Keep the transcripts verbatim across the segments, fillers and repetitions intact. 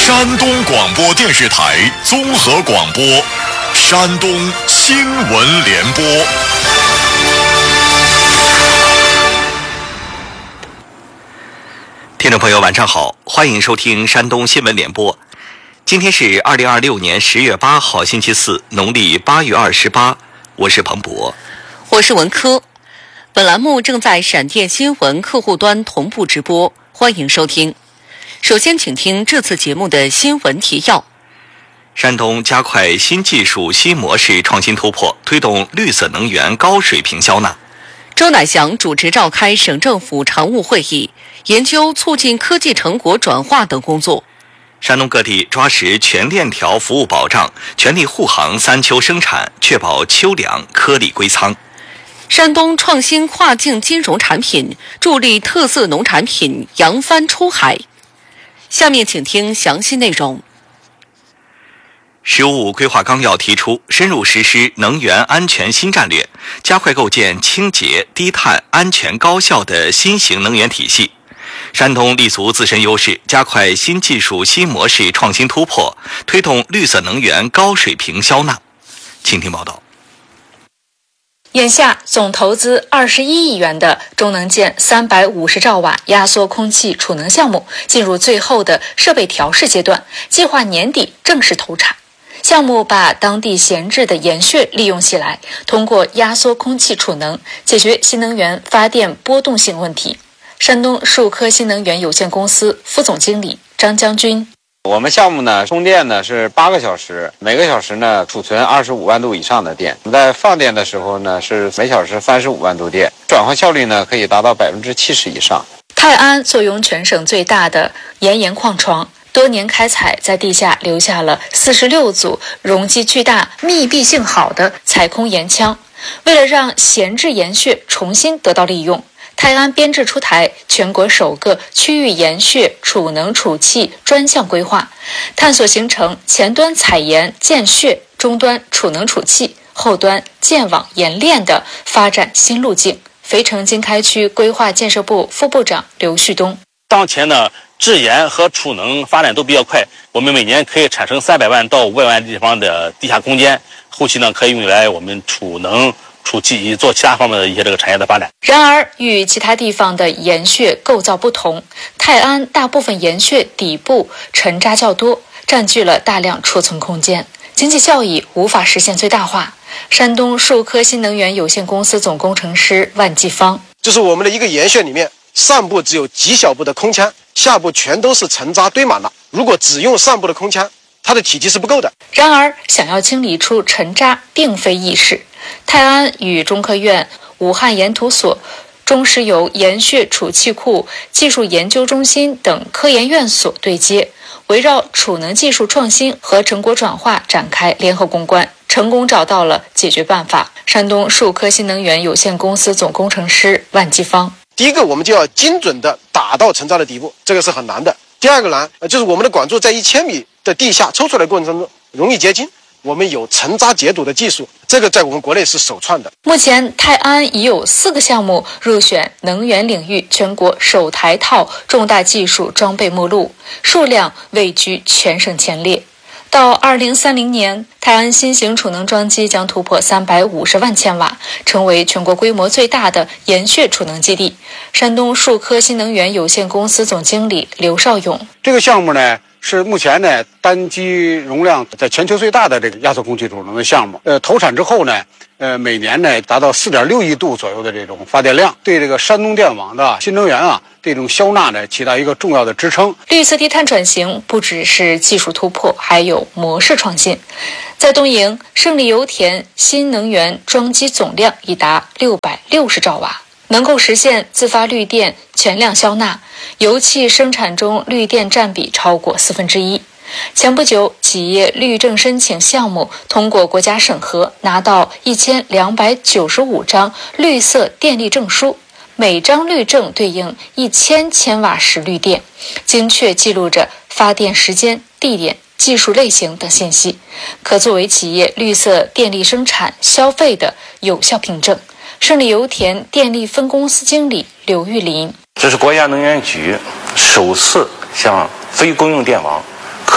山东广播电视台综合广播，山东新闻联播。听众朋友晚上好，欢迎收听山东新闻联播。今天是二零二六年十月八号星期四，农历八月二十八，我是彭博， 我是文科。本栏目正在闪电新闻客户端同步直播，欢迎收听。首先请听这次节目的新闻提要。 山东加快新技术新模式创新突破，推动绿色能源高水平消纳。 周乃祥主持召开省政府常务会议，研究促进科技成果转化等工作。 山东各地抓实全链条服务保障，全力护航三秋生产，确保秋粮颗粒归仓。 山东创新跨境金融产品，助力特色农产品扬帆出海。下面请听详细内容。十五规划纲要提出，深入实施能源安全新战略，加快构建清洁、低碳、安全、高效的新型能源体系。山东立足自身优势，加快新技术新模式创新突破，推动绿色能源高水平消纳。请听报道。 眼下总投资二十一亿元的中能建三百五十兆瓦压缩空气储能项目进入最后的设备调试阶段，计划年底正式投产。项目把当地闲置的盐穴利用起来，通过压缩空气储能解决新能源发电波动性问题。山东数科新能源有限公司副总经理张将军， 我们项目呢，充电呢是八个小时，每个小时呢储存二十五万度以上的电。在放电的时候呢，是每小时三十五万度电，转换效率呢可以达到百分之七十以上。 泰安坐拥全省最大的岩盐矿床，多年开采在地下留下了四十六组容积巨大、密闭性好的采空岩腔。为了让闲置岩穴重新得到利用，泰安编制出台全国首个区域岩穴储能储气专项规划，探索形成前端采岩建穴、终端储能储气、后端建网冶炼的发展新路径。肥城经开区规划建设部副部长刘旭东， 当前呢，制盐和储能发展都比较快，我们每年可以产生三百万到五百万地方的地下空间，后期呢可以用来我们储能储气以及做其他方面的一些这个产业的发展。 然而与其他地方的岩穴构造不同，泰安大部分岩穴底部沉渣较多，占据了大量储存空间，经济效益无法实现最大化。山东数科新能源有限公司总工程师万继芳， 就是我们的一个岩穴里面，上部只有极小部的空腔，下部全都是沉渣堆满了，如果只用上部的空腔，它的体积是不够的。 然而想要清理出沉渣并非易事。泰安与中科院、武汉岩土所、中石油岩穴储气库技术研究中心等科研院所对接，围绕储能技术创新和成果转化展开联合攻关，成功找到了解决办法。山东数科新能源有限公司总工程师万继芳， 第一个，我们就要精准的打到沉渣的底部，这个是很难的。第二个难，就是我们的管柱在一千米的地下抽出来的过程中容易结晶，我们有沉渣解堵的技术，这个在我们国内是首创的。 目前泰安已有四个项目入选能源领域全国首台套重大技术装备目录，数量位居全省前列。到二零三零年，泰安新型储能装机将突破三百五十万千瓦，成为全国规模最大的岩穴储能基地。山东数科新能源有限公司总经理刘少勇， 这个项目呢是目前呢单机容量在全球最大的这个压缩空气储能的项目。呃，投产之后呢，呃，每年呢达到四点六亿度左右的这种发电量，对这个山东电网的新能源啊这种消纳呢起到一个重要的支撑。 绿色低碳转型不只是技术突破，还有模式创新。在东营，胜利油田新能源装机总量已达六百六十兆瓦，能够实现自发绿电全量消纳，油气生产中绿电占比超过四分之一。前不久，企业绿证申请项目通过国家审核，拿到一千两百九十五张绿色电力证书，每张绿证对应一千千瓦时绿电，精确记录着发电时间、地点、技术类型等信息，可作为企业绿色电力生产消费的有效凭证。胜利油田电力分公司经理刘玉林， 这是国家能源局首次向非公用电网可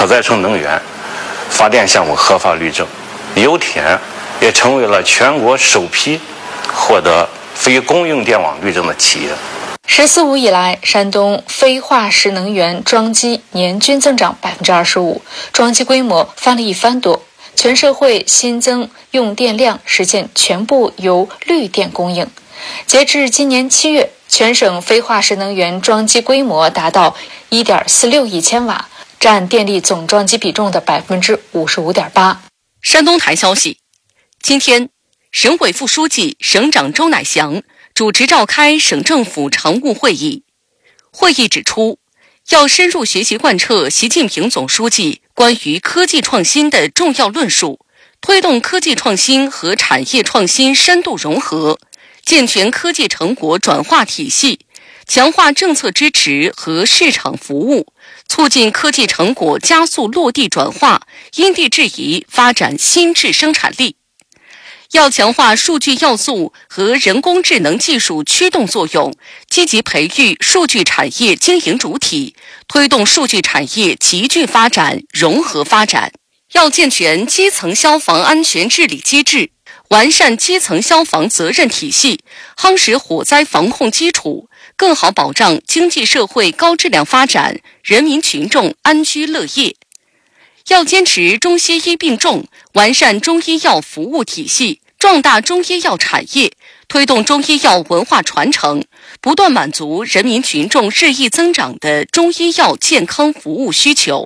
可再生能源发电项目合法绿证，油田也成为了全国首批获得非公用电网绿证的企业。 十四五以来，山东非化石能源装机年均增长百分之二十五，装机规模翻了一番多，全社会新增用电量实现全部由绿电供应。截至今年七月，全省非化石能源装机规模达到 一点四六亿千瓦，占电力总装机比重的 百分之五十五点八。 山东台消息，今天，省委副书记、省长周乃祥主持召开省政府常务会议。会议指出，要深入学习贯彻习近平总书记关于科技创新的重要论述，推动科技创新和产业创新深度融合，健全科技成果转化体系，强化政策支持和市场服务，促进科技成果加速落地转化，因地制宜发展新质生产力。要强化数据要素和人工智能技术驱动作用，积极培育数据产业经营主体，推动数据产业集聚发展、融合发展。要健全基层消防安全治理机制，完善基层消防责任体系，夯实火灾防控基础，更好保障经济社会高质量发展，人民群众安居乐业。要坚持中西医并重，完善中医药服务体系，壮大中医药产业，推动中医药文化传承，不断满足人民群众日益增长的中医药健康服务需求。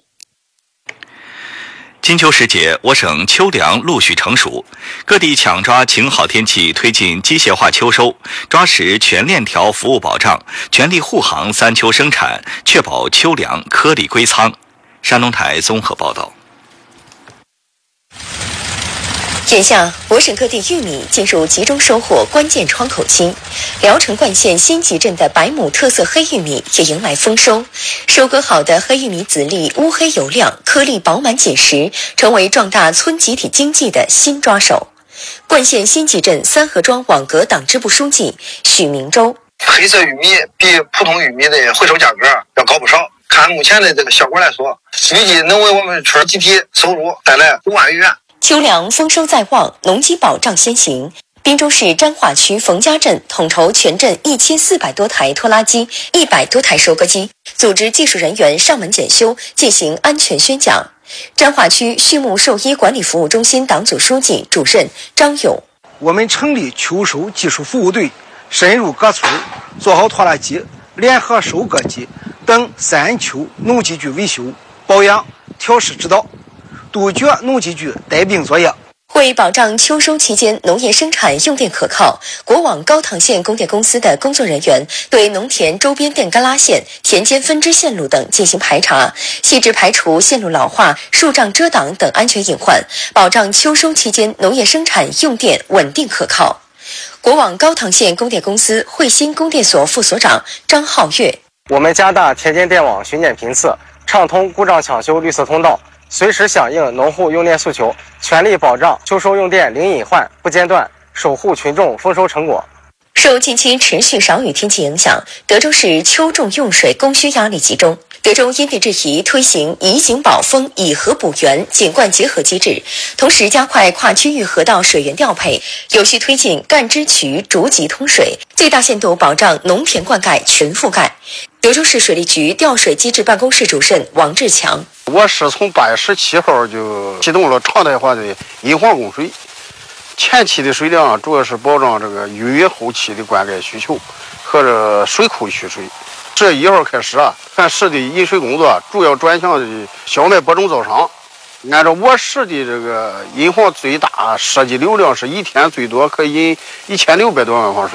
金秋时节，我省秋粮陆续成熟，各地抢抓晴好天气，推进机械化秋收，抓实全链条服务保障，全力护航三秋生产，确保秋粮颗粒归仓。山东台综合报道。 眼下，我省各地玉米进入集中收获关键窗口期，聊城冠县新集镇的百亩特色黑玉米也迎来丰收。收割好的黑玉米籽粒乌黑油亮，颗粒饱满紧实，成为壮大村集体经济的新抓手。冠县新集镇三河庄网格党支部书记许明洲： 黑色玉米比普通玉米的回收价格要高不少。看目前的这个效果来说，预计能为我们村集体收入带来五万余元。 秋粮丰收在望，农机保障先行。滨州市沾化区冯家镇统筹全镇一千四百多台拖拉机、一百多台收割机，组织技术人员上门检修，进行安全宣讲。沾化区畜牧兽医管理服务中心党组书记、主任张勇： 我们成立秋收技术服务队，深入各村，做好拖拉机、联合收割机等三秋农机具维修、保养、调试指导，杜绝农机具带病作业。 为保障秋收期间农业生产用电可靠，国网高唐县供电公司的工作人员对农田周边电杆拉线、田间分支线路等进行排查，细致排除线路老化、树障遮挡等安全隐患，保障秋收期间农业生产用电稳定可靠。国网高唐县供电公司汇鑫供电所副所长张浩月： 我们加大田间电网巡检频次，畅通故障抢修绿色通道，随时响应农户用电诉求，全力保障秋收用电零隐患、不间断，守护群众丰收成果。 受近期持续少雨天气影响，德州市秋种用水供需压力集中。德州因地制宜推行以井保丰、以河补源、井灌结合机制，同时加快跨区域河道水源调配，有序推进干支渠逐级通水，最大限度保障农田灌溉全覆盖。德州市水利局调水机制办公室主任王志强： 我是从八月十七号就启动了常态化的引黄供水，前期的水量主要是保障这个预约后期的灌溉需求和这水库蓄水。十月一号开始啊，咱市的引水工作主要转向的小麦播种造厂。按照我市的这个引黄最大设计流量是一天最多可以引一千六百多万方水。